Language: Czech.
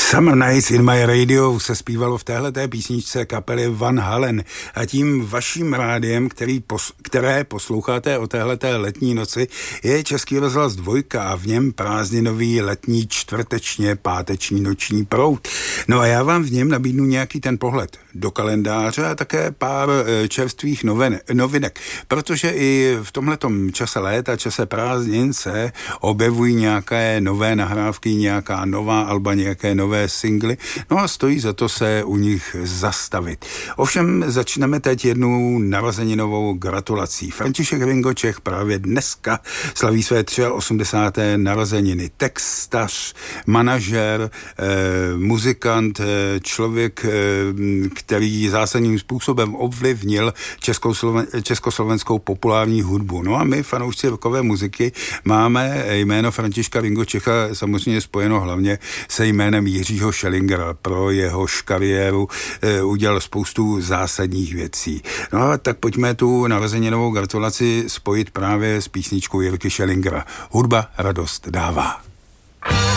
Summer Nights in My Radio se zpívalo v téhleté písničce kapely Van Halen a tím vaším rádiem, které posloucháte o téhleté letní noci, je Český rozhlas 2 a v něm prázdninový letní čtvrtečně páteční noční proud. No a já vám v něm nabídnu nějaký ten pohled do kalendáře a také pár čerstvých novinek, protože i v tomhletom čase léta, čase prázdnin se objevují nějaké nové nahrávky, nějaká nová alba, nějaké nové singly, no a stojí za to se u nich zastavit. Ovšem začneme teď jednou narozeninovou gratulací. František Ringo Čech právě dneska slaví své 83. narozeniny. Textař, manažer, muzikant, člověk, který zásadním způsobem ovlivnil československou populární hudbu. No a my, fanoušci rockové muziky, máme jméno Františka Ringo Čecha samozřejmě spojeno hlavně se jménem Jiřího Schellingera. Pro jehož kariéru udělal spoustu zásadních věcí. No a tak pojďme tu narozeninovou gratulaci spojit právě s písničkou Jirky Schellingera. Hudba radost dává.